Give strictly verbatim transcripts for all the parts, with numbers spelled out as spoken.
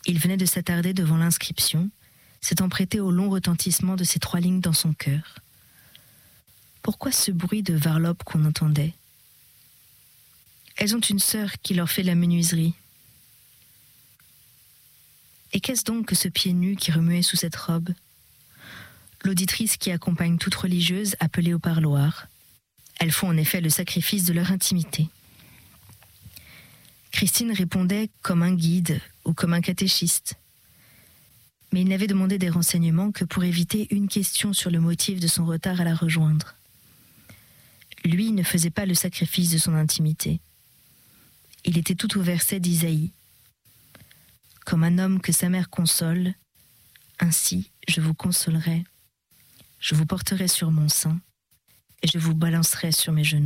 Il venait de s'attarder devant l'inscription, s'étant prêté au long retentissement de ces trois lignes dans son cœur. Pourquoi ce bruit de varlope qu'on entendait ? Elles ont une sœur qui leur fait la menuiserie. Et qu'est-ce donc que ce pied nu qui remuait sous cette robe ? L'auditrice qui accompagne toute religieuse appelée au parloir. Elles font en effet le sacrifice de leur intimité. Christine répondait comme un guide ou comme un catéchiste. Mais il n'avait demandé des renseignements que pour éviter une question sur le motif de son retard à la rejoindre. Lui ne faisait pas le sacrifice de son intimité. Il était tout au verset d'Isaïe. « Comme un homme que sa mère console, ainsi je vous consolerai. Je vous porterai sur mon sein et je vous balancerai sur mes genoux. »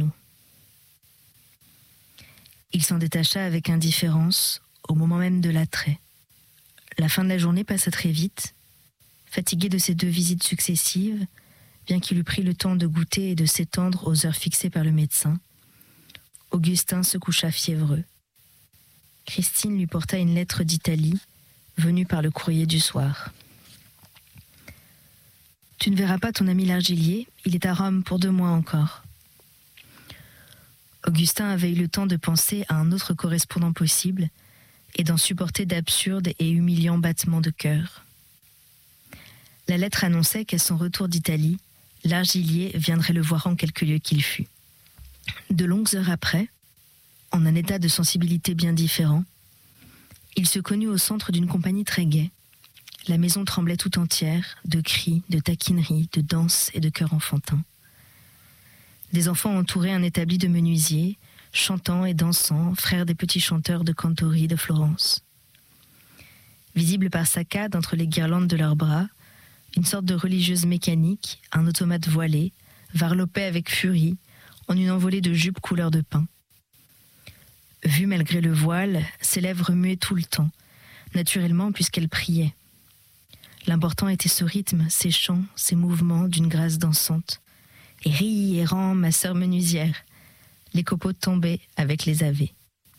Il s'en détacha avec indifférence au moment même de l'attrait. La fin de la journée passa très vite. Fatigué de ces deux visites successives, bien qu'il eût pris le temps de goûter et de s'étendre aux heures fixées par le médecin, Augustin se coucha fiévreux. Christine lui porta une lettre d'Italie, venue par le courrier du soir. « Tu ne verras pas ton ami l'Argilier, il est à Rome pour deux mois encore. » Augustin avait eu le temps de penser à un autre correspondant possible et d'en supporter d'absurdes et humiliants battements de cœur. La lettre annonçait qu'à son retour d'Italie, l'Argilier viendrait le voir en quelque lieu qu'il fût. De longues heures après, en un état de sensibilité bien différent, il se connut au centre d'une compagnie très gaie. La maison tremblait tout entière, de cris, de taquineries, de danses et de chœurs enfantins. Des enfants entouraient un établi de menuisiers, chantant et dansant, frères des petits chanteurs de cantorie de Florence. Visible par saccades entre les guirlandes de leurs bras, une sorte de religieuse mécanique, un automate voilé, varlopait avec furie, en une envolée de jupes couleur de pain. Vue malgré le voile, ses lèvres remuaient tout le temps, naturellement puisqu'elle priait. L'important était ce rythme, ces chants, ces mouvements d'une grâce dansante. Et ris et rends, ma sœur menuisière. Les copeaux tombaient avec les avets.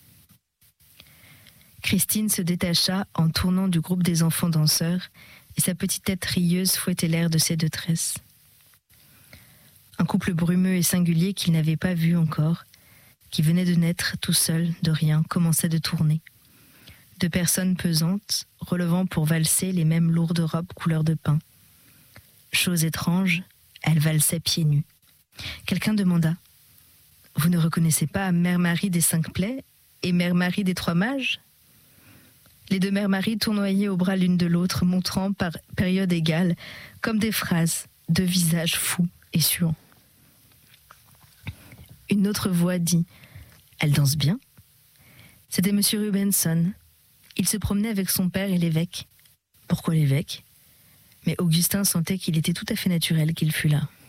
Christine se détacha en tournant du groupe des enfants danseurs et sa petite tête rieuse fouettait l'air de ses deux tresses. Un couple brumeux et singulier qu'il n'avait pas vu encore, qui venait de naître tout seul, de rien, commençait de tourner. Deux personnes pesantes, relevant pour valser les mêmes lourdes robes couleur de pain. Chose étrange, elles valsaient pieds nus. Quelqu'un demanda « Vous ne reconnaissez pas Mère Marie des Cinq Plaies et Mère Marie des Trois Mages ?» Les deux Mères Marie tournoyaient au bras l'une de l'autre, montrant par période égale, comme des phrases, deux visages fous et suants. Une autre voix dit « Elle danse bien ?» C'était M. Rubenson. Il se promenait avec son père et l'évêque. Pourquoi l'évêque ? Mais Augustin sentait qu'il était tout à fait naturel qu'il fût là.